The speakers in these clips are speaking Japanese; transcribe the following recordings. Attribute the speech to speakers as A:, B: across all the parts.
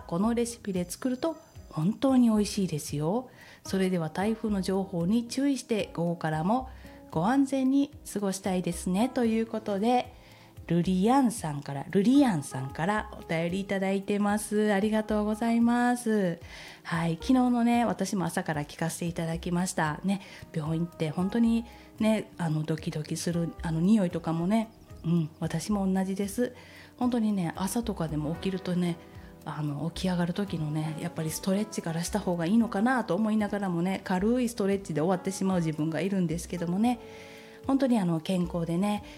A: このレシピで作ると本当に美味しいですよ。それでは台風の情報に注意して午後からもご安全に過ごしたいですねということで、ルリアンさんからお便りいただいてます。ありがとうございます。はい、昨日のね、私も朝から聞かせていただきましたね。病院って本当にね、ドキドキする匂いとかもね、私も同じです。本当にね、朝とかでも起きるとね、起き上がる時のね、やっぱりストレッチからした方がいいのかなと思いながらもね、軽いストレッチで終わってしまう自分がいるんですけどもね、本当に健康でね、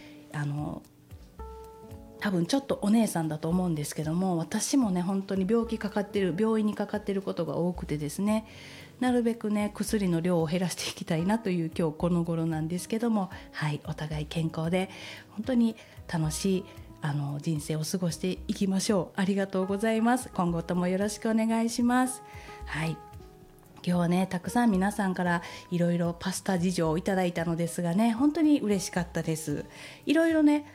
A: 多分ちょっとお姉さんだと思うんですけども、私もね本当に病院にかかってることが多くてですね、なるべくね薬の量を減らしていきたいなという今日この頃なんですけども、はい、お互い健康で本当に楽しい人生を過ごしていきましょう。ありがとうございます。今後ともよろしくお願いします。はい、今日はねたくさん皆さんからいろいろパスタ事情をいただいたのですがね、本当に嬉しかったです。いろいろね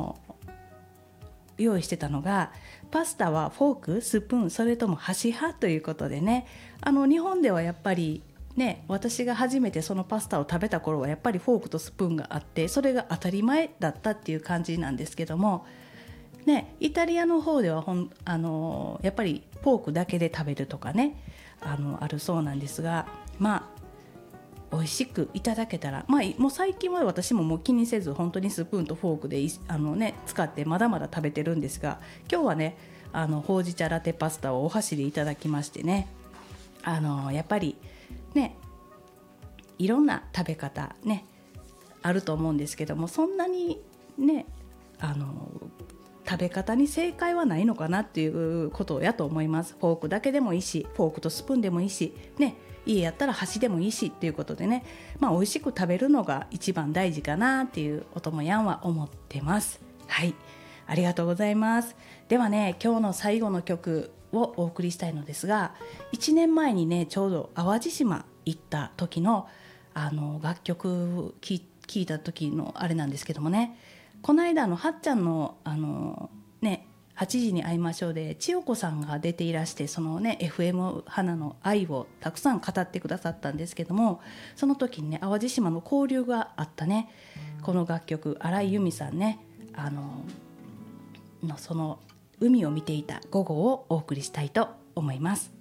A: 用意してたのが、パスタはフォーク、スプーン、それとも箸派ということでね、日本ではやっぱりね、私が初めてそのパスタを食べた頃はやっぱりフォークとスプーンがあって、それが当たり前だったっていう感じなんですけどもね、イタリアの方ではやっぱりフォークだけで食べるとかね、あるそうなんですが、美味しくいただけたら、もう最近は私ももう気にせず本当にスプーンとフォークで使ってまだまだ食べてるんですが、今日はねほうじ茶ラテパスタをお箸でいただきましてね、やっぱりねいろんな食べ方ねあると思うんですけども、そんなにね食べ方に正解はないのかなっていうことやと思います。フォークだけでもいいし、フォークとスプーンでもいいしね、家やったら箸でもいいしっていうことでね、美味しく食べるのが一番大事かなっていうおともやんは思ってます。はい、ありがとうございます。ではね、今日の最後の曲をお送りしたいのですが、1年前にねちょうど淡路島行った時の楽曲聴いた時のあれなんですけどもね、この間はっちゃんの8時に会いましょうで千代子さんが出ていらして、そのね FM 花の愛をたくさん語ってくださったんですけども、その時にね淡路島の交流があったね、この楽曲新井由美さんねのその海を見ていた午後をお送りしたいと思います。